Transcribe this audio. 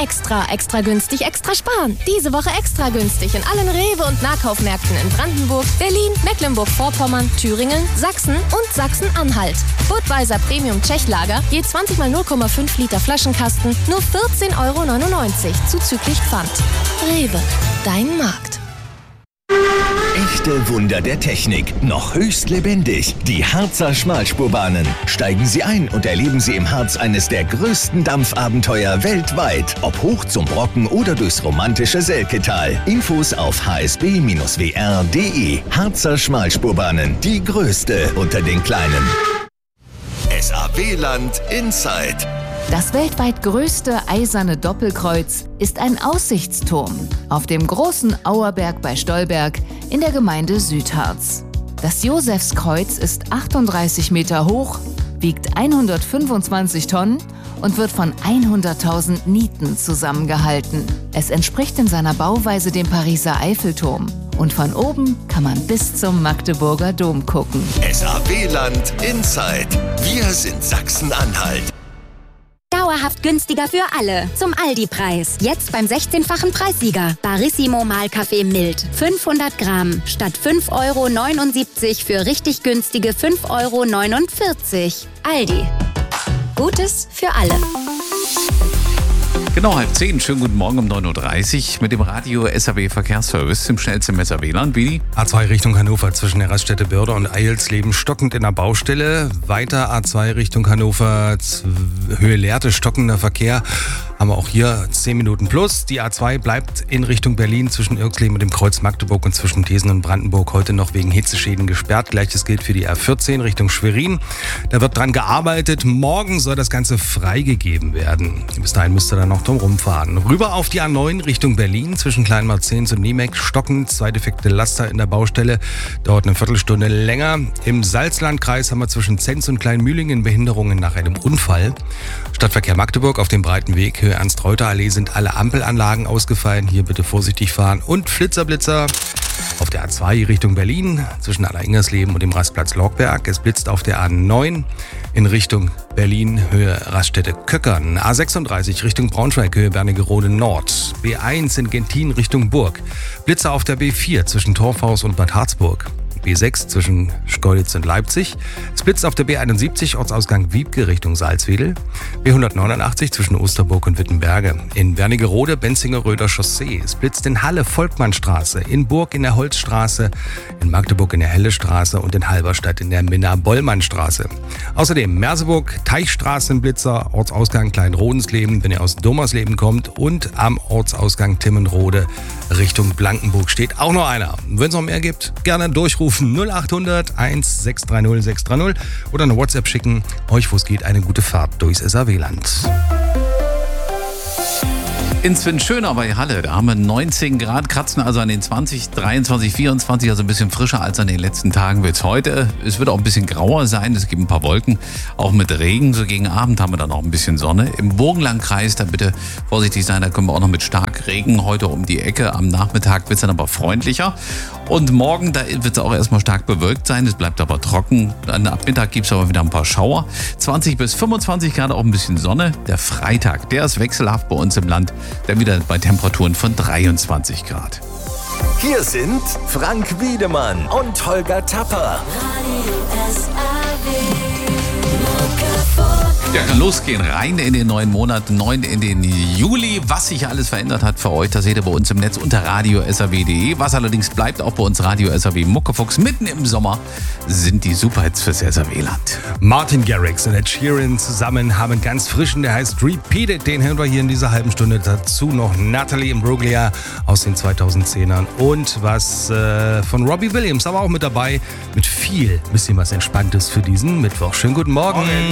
extra günstig, extra sparen. Diese Woche extra günstig in allen Rewe- und Nahkaufmärkten in Brandenburg, Berlin, Mecklenburg-Vorpommern, Thüringen, Sachsen und Sachsen-Anhalt. Budweiser Premium Tschechlager, je 20 mal 0,5 Liter Flaschenkasten, nur 14,99 € zuzüglich Pfand. Rewe, dein Markt. Echte Wunder der Technik, noch höchst lebendig. Die Harzer Schmalspurbahnen. Steigen Sie ein und erleben Sie im Harz eines der größten Dampfabenteuer weltweit. Ob hoch zum Brocken oder durchs romantische Selketal. Infos auf hsb-wr.de. Harzer Schmalspurbahnen, die größte unter den kleinen. SAW-Land Inside. Das weltweit größte eiserne Doppelkreuz ist ein Aussichtsturm auf dem großen Auerberg bei Stolberg in der Gemeinde Südharz. Das Josefskreuz ist 38 Meter hoch, wiegt 125 Tonnen und wird von 100.000 Nieten zusammengehalten. Es entspricht in seiner Bauweise dem Pariser Eiffelturm. Und von oben kann man bis zum Magdeburger Dom gucken. SAW-Land Inside. Wir sind Sachsen-Anhalt. Dauerhaft günstiger für alle. Zum Aldi-Preis. Jetzt beim 16-fachen Preissieger. Barissimo Mahlkaffee mild. 500 Gramm. Statt 5,79 € für richtig günstige 5,49 €. Aldi. Gutes für alle. Genau, 9:30. Schönen guten Morgen um 9:30 Uhr mit dem Radio SAW Verkehrsservice im schnellsten im SAW-Land. Bini? A2 Richtung Hannover zwischen der Raststätte Börde und Eilsleben stockend in der Baustelle. Weiter A2 Richtung Hannover, Höhe Lehrte, stockender Verkehr. Haben wir auch hier 10 Minuten plus. Die A2 bleibt in Richtung Berlin zwischen Irxleben und dem Kreuz Magdeburg und zwischen Thesen und Brandenburg heute noch wegen Hitzeschäden gesperrt. Gleiches gilt für die R14 Richtung Schwerin. Da wird dran gearbeitet. Morgen soll das Ganze freigegeben werden. Bis dahin müsst ihr dann noch drum rumfahren. Rüber auf die A9 Richtung Berlin zwischen Kleinmarzens und Niemek. Stockend, 2 defekte Laster in der Baustelle. Dauert eine Viertelstunde länger. Im Salzlandkreis haben wir zwischen Zenz und Kleinmühlingen Behinderungen nach einem Unfall. Stadtverkehr Magdeburg auf dem breiten Weg Höhe Ernst-Reuter-Allee sind alle Ampelanlagen ausgefallen. Hier bitte vorsichtig fahren. Und Flitzer auf der A2 Richtung Berlin zwischen Aller-Ingersleben und dem Rastplatz Lorgberg. Es blitzt auf der A9 in Richtung Berlin, Höhe Raststätte Köckern. A36 Richtung Braunschweig, Höhe Wernigerode Nord. B1 in Gentin Richtung Burg. Blitze auf der B4 zwischen Torfhaus und Bad Harzburg. B6 zwischen Schkeuditz und Leipzig. Es blitzt auf der B71 Ortsausgang Wiebke Richtung Salzwedel. B189 zwischen Osterburg und Wittenberge. In Wernigerode Benzinger-Röder Chaussee. Es blitzt in Halle Volkmannstraße. In Burg in der Holzstraße. In Magdeburg in der Hellestraße und in Halberstadt in der Minna-Bollmann-Straße. Außerdem Merseburg Teichstraßenblitzer, Ortsausgang Kleinrodensleben, wenn ihr aus Domersleben kommt. Und am Ortsausgang Timmenrode Richtung Blankenburg steht auch noch einer. Wenn es noch mehr gibt, gerne durchrufen 0800 1630 630 oder eine WhatsApp schicken. Euch, wo es geht, eine gute Fahrt durchs SAW-Land. In Sven-Schöner bei Halle, da haben wir 19 Grad, kratzen also an den 20, 23, 24, also ein bisschen frischer als an den letzten Tagen wird's heute. Es wird auch ein bisschen grauer sein, es gibt ein paar Wolken, auch mit Regen. So gegen Abend haben wir dann auch ein bisschen Sonne. Im Burgenlandkreis, da bitte vorsichtig sein, da können wir auch noch mit Starkregen heute um die Ecke. Am Nachmittag wird's dann aber freundlicher. Und morgen, da wird es auch erstmal stark bewölkt sein, es bleibt aber trocken. Dann ab Mittag gibt es aber wieder ein paar Schauer. 20 bis 25 Grad, auch ein bisschen Sonne. Der Freitag, der ist wechselhaft bei uns im Land. Dann wieder bei Temperaturen von 23 Grad. Hier sind Frank Wiedemann und Holger Tapper. Ja, kann losgehen. Rein in den neuen Monat, 9 in den Juli. Was sich alles verändert hat für euch, das seht ihr bei uns im Netz unter radio-saw.de. Was allerdings bleibt auch bei uns Radio SAW Muckefuchs. Mitten im Sommer sind die Superhits fürs SAW-Land. Martin Garrix und Ed Sheeran zusammen haben ganz frischen, der heißt Repeated. Den hören wir hier in dieser halben Stunde. Dazu noch Natalie Imbruglia aus den 2010ern und was von Robbie Williams, aber auch mit dabei. Mit viel, bisschen was Entspanntes für diesen Mittwoch. Schönen guten Morgen.